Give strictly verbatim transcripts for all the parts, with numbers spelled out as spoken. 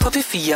på P fire.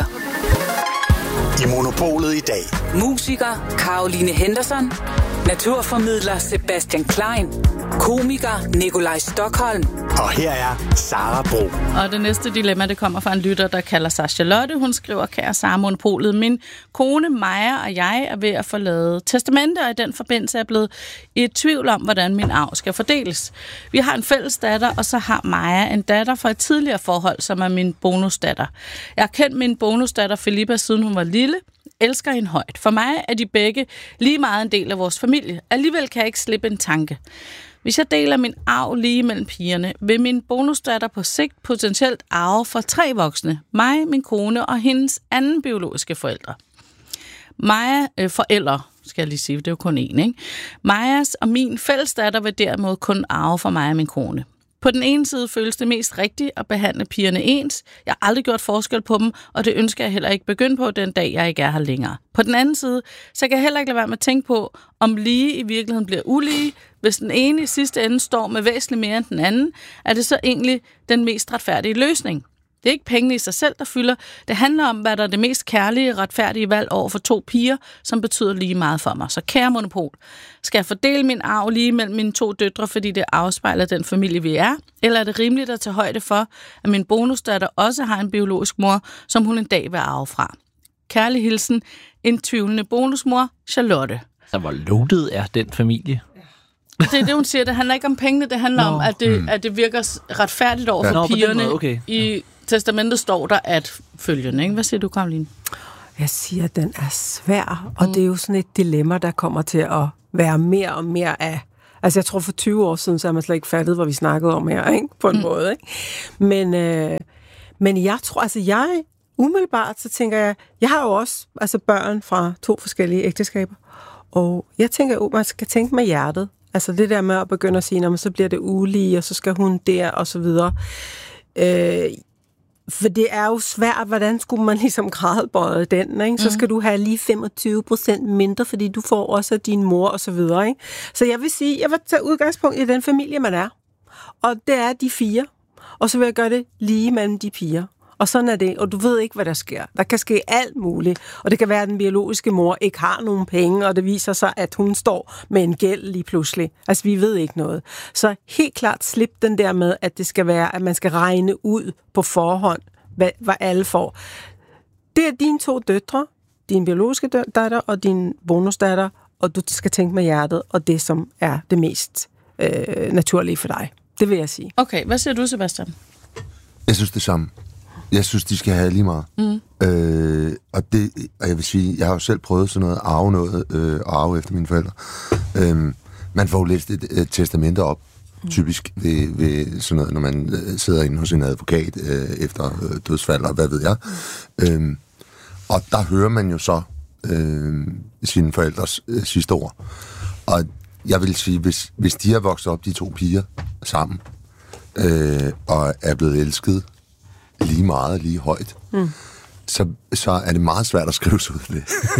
I Monopolet i dag. Musiker Caroline Henderson. Naturformidler Sebastian Klein. Komiker Nikolaj Stokholm. Og her er Sara Bro. Og det næste dilemma, det kommer fra en lytter, der kalder sig Charlotte. Hun skriver, kære Sara Monopolet, min kone Maja og jeg er ved at få lavet testamente, og i den forbindelse er jeg blevet i tvivl om, hvordan min arv skal fordeles. Vi har en fælles datter, og så har Maja en datter fra et tidligere forhold, som er min bonusdatter. Jeg har kendt min bonusdatter Filippa, siden hun var lille. Elsker hende højt. For mig er de begge lige meget en del af vores familie. Alligevel kan jeg ikke slippe en tanke. Hvis jeg deler min arv lige mellem pigerne, vil min bonusdatter på sigt potentielt arve fra tre voksne. Mig, min kone og hendes anden biologiske forældre. Maja, øh, forældre, skal jeg lige sige, det er jo kun én, ikke? Majas og min fælles datter vil derimod kun arve fra mig og min kone. På den ene side føles det mest rigtigt at behandle pigerne ens. Jeg har aldrig gjort forskel på dem, og det ønsker jeg heller ikke begynde på den dag, jeg ikke er her længere. På den anden side, så kan jeg heller ikke lade være med at tænke på, om lige i virkeligheden bliver ulige. Hvis den ene i sidste ende står med væsentligt mere end den anden, er det så egentlig den mest retfærdige løsning. Det er ikke pengene i sig selv, der fylder. Det handler om, hvad der er det mest kærlige, retfærdige valg over for to piger, som betyder lige meget for mig. Så kære Monopol, skal jeg fordele min arv lige mellem mine to døtre, fordi det afspejler den familie, vi er? Eller er det rimeligt at tage højde for, at min bonusdatter også har en biologisk mor, som hun en dag vil arve fra? Kærlig hilsen, en tvivlende bonusmor, Charlotte. Så hvor loaded er den familie? Det er det, hun siger. Det handler ikke om pengene, det handler Nå. om, at det, mm. at det virker retfærdigt over for ja. pigerne. Okay. I testamentet står der, at følgende, ikke? Hvad siger du, Caroline? Jeg siger, at den er svær, og mm. det er jo sådan et dilemma, der kommer til at være mere og mere af. Altså, jeg tror for tyve år siden, så har man slet ikke fattet, hvad vi snakkede om her, ikke? På en mm. måde, ikke? Men, øh, men jeg tror, altså jeg, umiddelbart, så tænker jeg, jeg har jo også altså børn fra to forskellige ægteskaber, og jeg tænker jo, man skal tænke med hjertet. Altså det der med at begynde at sige, når man så bliver det ulige, og så skal hun der, og så videre. Øh, for det er jo svært, hvordan skulle man ligesom gradbøje den, ikke? Så skal mm. du have lige femogtyve procent mindre, fordi du får også af din mor, og så videre, ikke? Så jeg vil sige, jeg vil tage udgangspunkt i den familie, man er. Og det er de fire. Og så vil jeg gøre det lige mellem de piger. Og sådan er det, og du ved ikke, hvad der sker. Der kan ske alt muligt, og det kan være, at den biologiske mor ikke har nogen penge, og det viser sig, at hun står med en gæld lige pludselig. Altså, vi ved ikke noget. Så helt klart slip den der med, at det skal være, at man skal regne ud på forhånd, hvad, hvad alle får. Det er dine to døtre, din biologiske datter og din bonusdatter, og du skal tænke med hjertet, og det, som er det mest øh, naturlige for dig. Det vil jeg sige. Okay, hvad siger du, Sebastian? Jeg synes det samme. Jeg synes, de skal have lige meget. Mm. Øh, og, det, og jeg vil sige, jeg har jo selv prøvet sådan noget, at arve noget, øh, og arve efter mine forældre. Øh, man får jo læst et, et testamente op, mm. typisk ved, ved sådan noget, når man øh, sidder inde hos en advokat øh, efter øh, dødsfald, og hvad ved jeg. Mm. Øh, og der hører man jo så øh, sine forældres øh, sidste ord. Og jeg vil sige, hvis, hvis de har vokset op, de to piger, sammen, øh, og er blevet elsket, lige meget, lige højt, mm. så, så er det meget svært at skrive sig ud af det.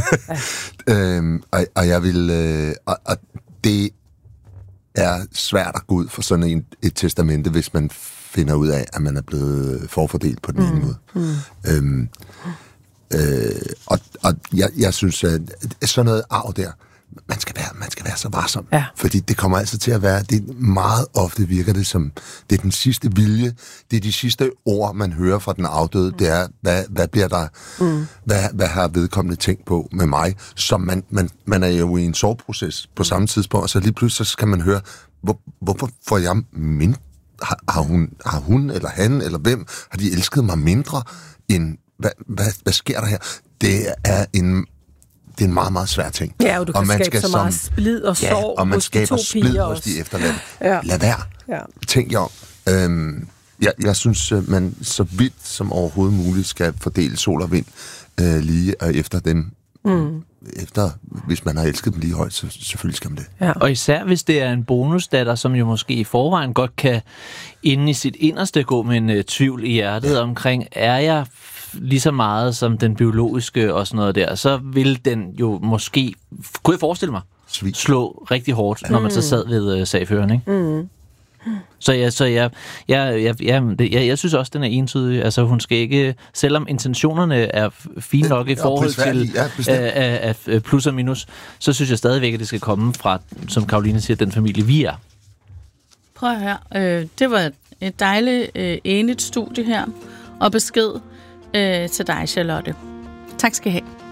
øhm, og, og jeg vil... Øh, og, og det er svært at gå ud for sådan en, et testamente, hvis man finder ud af, at man er blevet forfordelt på den mm. ene måde. Mm. Øhm, øh, og og jeg, jeg synes, at sådan noget arv der, man skal være, man skal være så varsom. Ja. Fordi det kommer altid til at være, det meget ofte virker det som, det er den sidste vilje, det er de sidste ord, man hører fra den afdøde, mm. det er, hvad, hvad bliver der, mm. hvad, hvad har vedkommende tænkt på med mig, som man, man, man er jo i en soveproces på samme tidspunkt, og så lige pludselig så skal man høre, hvor, hvorfor får jeg mindre, har, har, hun, har hun eller han, eller hvem, har de elsket mig mindre, end, hvad, hvad, hvad sker der her? Det er en Det er en meget, meget svær ting. Ja, og du kan og man skabe skal så meget som, splid og sorg ja, og man hos de to splid piger hos de efterladte. Ja. Lad være. Ja. Tænk jer om. Øhm, jeg, jeg synes, man så vidt som overhovedet muligt skal fordele sol og vind øh, lige og efter dem. Mm. Efter, hvis man har elsket dem lige højt, så selvfølgelig skal man det. Ja. Og især hvis det er en bonusdatter, som jo måske i forvejen godt kan inde i sit inderste gå med en uh, tvivl i hjertet ja. omkring, er jeg lige så meget som den biologiske og sådan noget der, så vil den jo måske, kunne jeg forestille mig, Svig. slå rigtig hårdt, ja. når man så sad ved uh, sagføren, ikke? Mm. Så jeg, så jeg, jeg, jeg, jeg, jeg, jeg synes også, den er entydig. Altså, hun skal ikke, selvom intentionerne er fine nok i forhold til ja, uh, uh, plus og minus, så synes jeg stadigvæk, at det skal komme fra, som Karoline siger, den familie, vi er. Prøv at høre. Øh, det var et dejligt øh, enigt studie her, og besked øh, til dig, Charlotte. Tak skal I have.